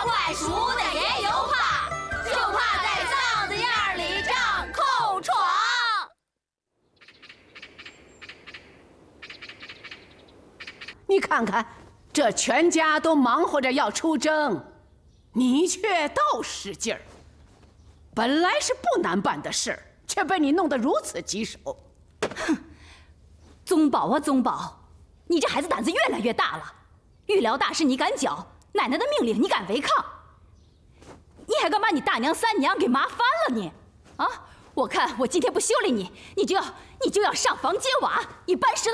坏熟的也有怕，就怕在丧子院里张口闯。 你看看，这全家都忙活着要出征，你却倒使劲儿。本来是不难办的事儿，却被你弄得如此棘手。 哼，宗保啊宗保，你这孩子胆子越来越大了。御疗大事你敢搅，奶奶的命令你敢违抗，你还敢把你大娘三娘给麻翻了你？啊！我看我今天不修理你，你就要上房揭瓦，以搬石头